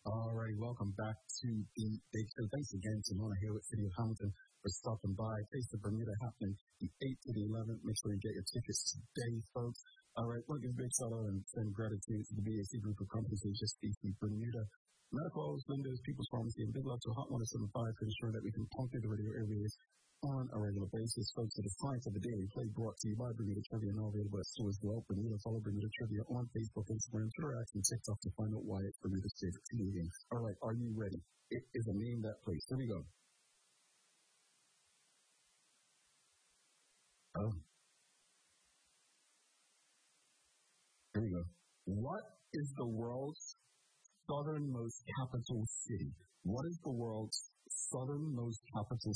Alrighty, welcome back to the Big Show. Thanks again to Mona here with City of Hamilton for stopping by. Taste of Bermuda happening the 8th to the 11th. Make sure you get your tickets today, folks. All right, we'll give a big shout out and send gratitude to the BAC group of companies in just the Bermuda. Medical Office Windows, People's Pharmacy, and big love to Hot 107.5 for ensuring that we can pump through the radio airwaves on a regular basis. Folks, to the Science of the Daily Play brought to you by Bermuda Trivia and all available at stores as well. Bermuda, follow Bermuda Trivia on Facebook, Instagram, Twitter, X, and TikTok to find out why it's Bermuda's favorite Canadian. All right, are you ready? It is a name that place. Here we go. Oh, here we go. What is the world's southernmost capital city? What is the world's southernmost capital